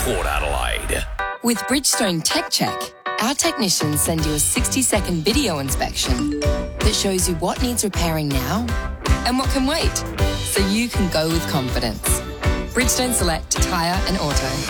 Port Adelaide. With Bridgestone Tech Check, our technicians send you a 60-second video inspection that shows you what needs repairing now and what can wait, so you can go with confidence. Bridgestone Select Tyre and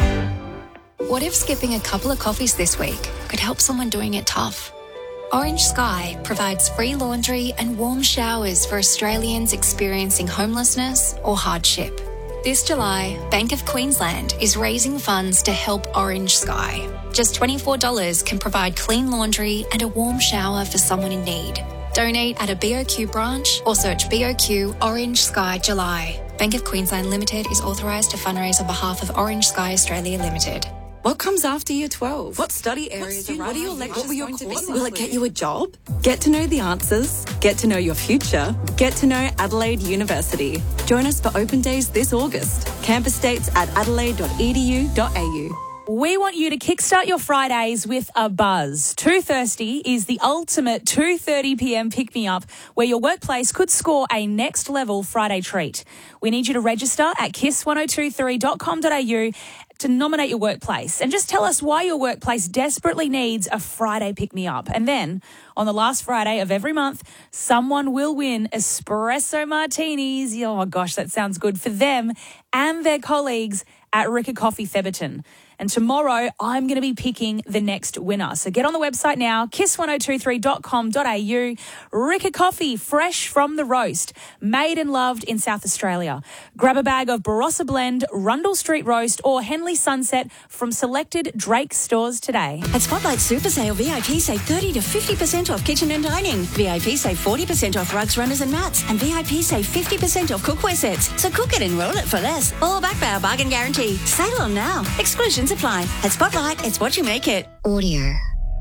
Auto. What if skipping a couple of coffees this week could help someone doing it tough? Orange Sky provides free laundry and warm showers for Australians experiencing homelessness or hardship. This July, Bank of Queensland is raising funds to help Orange Sky. Just $24 can provide clean laundry and a warm shower for someone in need. Donate at a BOQ branch or search BOQ Orange Sky July. Bank of Queensland Limited is authorised to fundraise on behalf of Orange Sky Australia Limited. What comes after year 12? What study areas are What are your lectures going to be? Will it get you a job? Get to know the answers, get to know your future, get to know Adelaide University. Join us for open days this August. Campus dates at adelaide.edu.au. We want you to kickstart your Fridays with a buzz. Too Thirsty is the ultimate 2:30 p.m. pick-me-up where your workplace could score a next-level Friday treat. We need you to register at kiss1023.com.au to nominate your workplace and just tell us why your workplace desperately needs a Friday pick-me-up. And then, on the last Friday of every month, someone will win espresso martinis. Oh, my gosh, that sounds good for them and their colleagues at Ricca Coffee Theberton. And tomorrow, I'm going to be picking the next winner. So get on the website now, kiss1023.com.au. Ricca Coffee, fresh from the roast, made and loved in South Australia. Grab a bag of Barossa Blend, Rundle Street Roast or Henley Sunset from selected Drake stores today. At Spotlight Super Sale, VIP save 30 to 50% off kitchen and dining. VIP save 40% off rugs, runners and mats. And VIP save 50% off cookware sets. So cook it and roll it for less. All backed by our bargain guarantee. Sale on now. Exclusions apply. At Spotlight, it's what you make it. Audio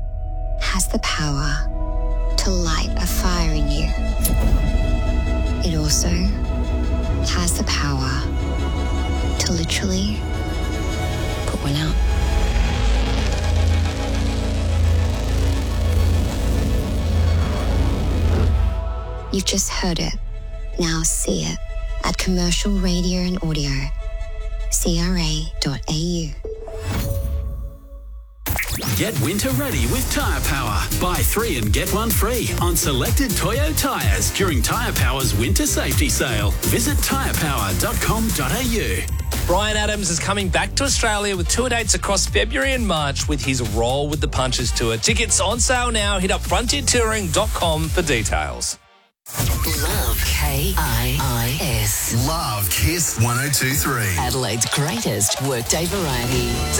has the power to light a fire in you. It also has the power to literally put one out. You've just heard it. Now see it at Commercial Radio and Audio, CRA.au. Get winter ready with Tyre Power. Buy 3 and get 1 free on selected Toyo tyres during Tyre Power's winter safety sale. Visit tyrepower.com.au. Bryan Adams is coming back to Australia with tour dates across February and March with his Roll with the Punches tour. Tickets on sale now. Hit up frontiertouring.com for details. Love KIIS. Love Kiss 102.3. Adelaide's greatest workday variety.